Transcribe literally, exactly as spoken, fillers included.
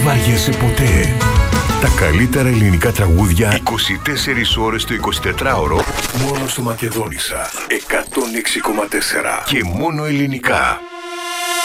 βαριέσαι ποτέ. Τα καλύτερα ελληνικά τραγούδια είκοσι τέσσερις ώρες το εικοσιτετράωρο μόνο στο Μακεδόνισσα εκατόν έξι κόμμα τέσσερα και μόνο ελληνικά.